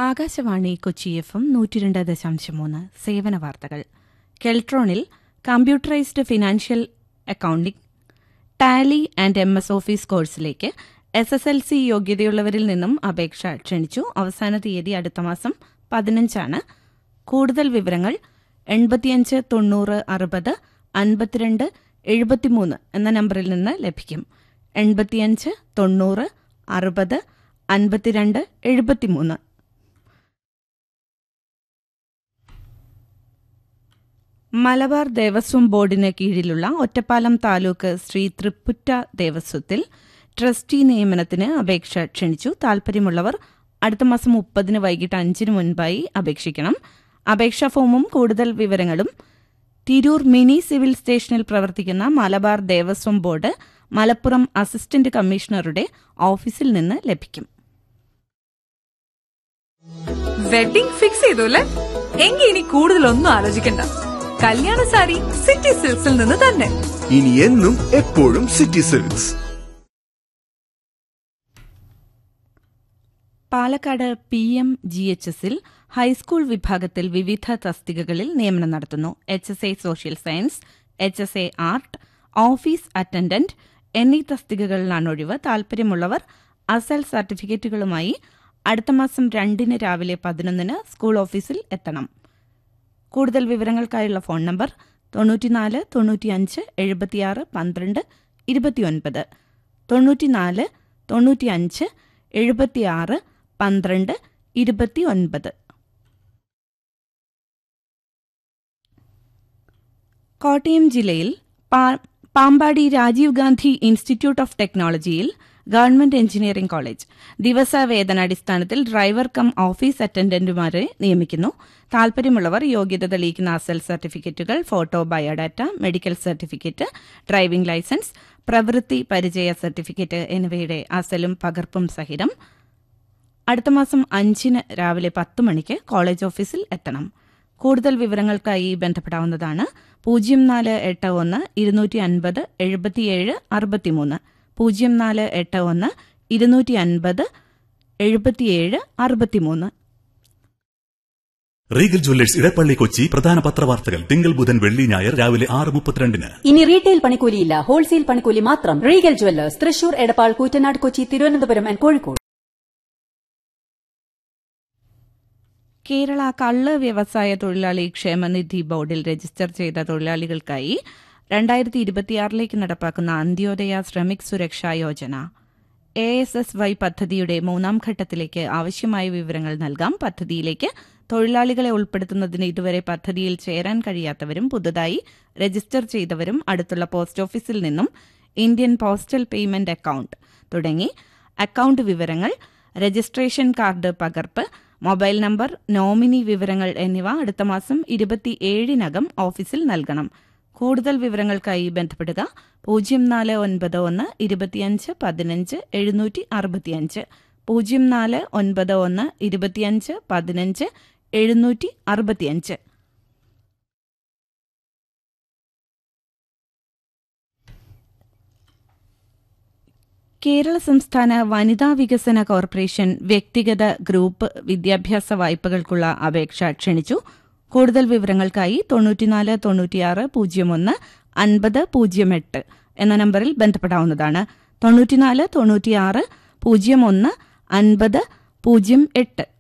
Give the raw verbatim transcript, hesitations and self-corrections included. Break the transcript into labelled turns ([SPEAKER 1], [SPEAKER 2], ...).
[SPEAKER 1] Akashvani Kochi F M നൂറ്റി രണ്ട് ദശാംശം മൂന്ന് സേവന വാർത്തകൾ. കെൽട്രോണിൽ computerised financial accounting, Tally and M S office കോഴ്സിലേക്ക് എസ് എസ് എൽ സി യോഗ്യതയുള്ളവരിൽ നിന്നും അപേക്ഷ ക്ഷണിച്ചു. അവസാന തീയതി അടുത്ത മാസം പതിനഞ്ചാണ്. കൂടുതൽ വിവരങ്ങൾ എൺപത്തിയഞ്ച് തൊണ്ണൂറ് അറുപത് അൻപത്തിരണ്ട് എഴുപത്തിമൂന്ന് എന്ന നമ്പറിൽ നിന്ന് ലഭിക്കും. എൺപത്തിയഞ്ച് തൊണ്ണൂറ് അറുപത് അൻപത്തിരണ്ട് എഴുപത്തിമൂന്ന്. മലബാർ ദേവസ്വം ബോർഡിന് കീഴിലുള്ള ഒറ്റപ്പാലം താലൂക്ക് ശ്രീ തൃപ്പുറ്റ ദേവസ്വത്തിൽ ട്രസ്റ്റി നിയമനത്തിന് അപേക്ഷ ക്ഷണിച്ചു. താൽപര്യമുള്ളവർ അടുത്ത മാസം മുപ്പതിന് വൈകിട്ട് അഞ്ചിന് മുൻപായി അപേക്ഷിക്കണം. അപേക്ഷാ ഫോമും കൂടുതൽ വിവരങ്ങളും തിരൂർ മിനി സിവിൽ സ്റ്റേഷനിൽ പ്രവർത്തിക്കുന്ന മലബാർ ദേവസ്വം ബോർഡ് മലപ്പുറം അസിസ്റ്റന്റ് കമ്മീഷണറുടെ ഓഫീസിൽ നിന്ന് ലഭിക്കും.
[SPEAKER 2] വെഡിംഗ് ഫിക്സ് ചെയ്തു അല്ലേ? എങ്കിൽ ഇനി കൂടുതലൊന്നും ആലോചിക്കണ്ട. കല്യാണ സാരി സിറ്റി സിൽക്സിൽ നിന്ന് തന്നെ.
[SPEAKER 3] ഇനി എന്നും എപ്പോഴും city silks.
[SPEAKER 1] Palakkad P M G H എസിൽ ഹൈസ്കൂൾ വിഭാഗത്തിൽ വിവിധ തസ്തികകളിൽ നിയമനം നടത്തുന്നു. H S A social science, H S A art, office attendant എന്നീ തസ്തികകളിലാണ് ഒഴിവ്. താൽപര്യമുള്ളവർ അസൽ സർട്ടിഫിക്കറ്റുകളുമായി അടുത്ത മാസം രണ്ടിന് രാവിലെ പതിനൊന്നിന് സ്കൂൾ ഓഫീസിൽ എത്തണം. കൂടുതൽ വിവരങ്ങൾക്കായുള്ള ഫോൺ നമ്പർ തൊണ്ണൂറ്റിനാല് തൊണ്ണൂറ്റിയഞ്ച് എഴുപത്തിയാറ് പന്ത്രണ്ട് ഇരുപത്തിയൊൻപത്, തൊണ്ണൂറ്റിനാല് തൊണ്ണൂറ്റിയഞ്ച് എഴുപത്തിയാറ് പന്ത്രണ്ട് ഇരുപത്തിയൊൻപത്. കോട്ടയം ജില്ലയിൽ പാമ്പാടി രാജീവ് ഗാന്ധി ഇൻസ്റ്റിറ്റ്യൂട്ട് ഓഫ് ടെക്നോളജിയിൽ government engineering college ദിവസവേതനാടിസ്ഥാനത്തിൽ driver cum office അറ്റൻഡന്റുമാരെ നിയമിക്കുന്നു. താൽപര്യമുള്ളവർ യോഗ്യത തെളിയിക്കുന്ന അസൽ സർട്ടിഫിക്കറ്റുകൾ, photo, biodata, medical certificate, driving licence, പ്രവൃത്തി പരിചയ സർട്ടിഫിക്കറ്റ് എന്നിവയുടെ അസലും പകർപ്പും സഹിതം അടുത്ത മാസം അഞ്ചിന് രാവിലെ പത്ത് മണിക്ക് കോളേജ് ഓഫീസിൽ എത്തണം. കൂടുതൽ വിവരങ്ങൾക്കായി ബന്ധപ്പെടാവുന്നതാണ്. പൂജ്യം നാല് എട്ട് ഒന്ന് ഇരുന്നൂറ്റി അൻപത് എഴുപത്തിയേഴ് അറുപത്തിമൂന്ന്, പൂജ്യം നാല് എട്ട് ഒന്ന് ഇരുന്നൂറ്റി അൻപത് എഴുപത്തിയേഴ് അറുപത്തിമൂന്ന്.
[SPEAKER 4] റീഗൽ ജ്വല്ലേഴ്സ് ഇടപ്പള്ളി കൊച്ചി പ്രധാന പത്രവാർത്തകൾ തിങ്കൾ ബുധൻ വെള്ളി ഞായർ രാവിലെ ആറ് മുപ്പത്തിരണ്ടിന്.
[SPEAKER 5] ഇനി റീറ്റെയിൽ പണിക്കൂലിയില്ല, ഹോൾസെയിൽ പണിക്കൂലി മാത്രം. Regal Jewellers Thrissur, Edappal, Koottanad, Kochi, Thiruvananthapuram and Kozhikode.
[SPEAKER 1] Kerala കള്ള് വ്യവസായ തൊഴിലാളി ക്ഷേമനിധി ബോർഡിൽ രജിസ്റ്റർ ചെയ്ത തൊഴിലാളികൾക്കായി രണ്ടായിരത്തി ഇരുപത്തിയാറിലേക്ക് നടപ്പാക്കുന്ന അന്ത്യോദയ ശ്രമിക് സുരക്ഷാ Yojana A S S Y പദ്ധതിയുടെ മൂന്നാം ഘട്ടത്തിലേക്ക് ആവശ്യമായ വിവരങ്ങൾ നൽകാം. പദ്ധതിയിലേക്ക് തൊഴിലാളികളെ ഉൾപ്പെടുത്തുന്നതിന് ഇതുവരെ പദ്ധതിയിൽ ചേരാൻ കഴിയാത്തവരും പുതുതായി രജിസ്റ്റർ ചെയ്തവരും അടുത്തുള്ള പോസ്റ്റ് ഓഫീസിൽ നിന്നും ഇന്ത്യൻ പോസ്റ്റൽ പേയ്മെന്റ് അക്കൌണ്ട് തുടങ്ങി അക്കൌണ്ട് വിവരങ്ങൾ, രജിസ്ട്രേഷൻ കാർഡ് പകർപ്പ്, മൊബൈൽ നമ്പർ, നോമിനി വിവരങ്ങൾ എന്നിവ അടുത്ത മാസം ഇരുപത്തിയേഴിനകം ഓഫീസിൽ നൽകണം. കൂടുതൽ വിവരങ്ങൾക്കായി ബന്ധപ്പെടുക പൂജ്യം നാല് ഒൻപത് ഒന്ന് ഇരുപത്തിയഞ്ച് പതിനഞ്ച് എഴുന്നൂറ്റി അറുപത്തിയഞ്ച്, പൂജ്യം നാല് ഒൻപത് ഒന്ന് ഇരുപത്തിയഞ്ച് പതിനഞ്ച് എഴുന്നൂറ്റി അറുപത്തിയഞ്ച്. കേരള സംസ്ഥാന വനിതാ വികസന കോർപ്പറേഷൻ വ്യക്തിഗത ഗ്രൂപ്പ് വിദ്യാഭ്യാസ വായ്പകൾക്കുള്ള അപേക്ഷ ക്ഷണിച്ചു. കൂടുതൽ വിവരങ്ങൾക്കായി തൊണ്ണൂറ്റിനാല് തൊണ്ണൂറ്റിയാറ് പൂജ്യം ഒന്ന് അൻപത് പൂജ്യം എട്ട് എന്ന നമ്പറിൽ ബന്ധപ്പെടാവുന്നതാണ്. തൊണ്ണൂറ്റിനാല് തൊണ്ണൂറ്റിയാറ് പൂജ്യം ഒന്ന് അൻപത് പൂജ്യം എട്ട്.